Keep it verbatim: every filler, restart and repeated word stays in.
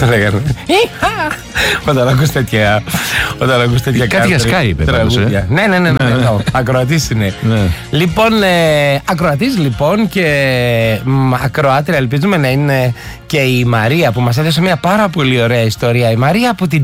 το λέγανε. Όταν ακούς τέτοια. Όταν ακούς τέτοια κάτι για Sky είπε πάντως, ε. Ναι, ναι, ναι, ναι, ναι. Ακροατής είναι. Λοιπόν, ακροατής λοιπόν και ακροάτρια, ελπίζουμε να είναι και η Μαρία που μας έδωσε μια πάρα πολύ ωραία ιστορία. Η Μαρία από την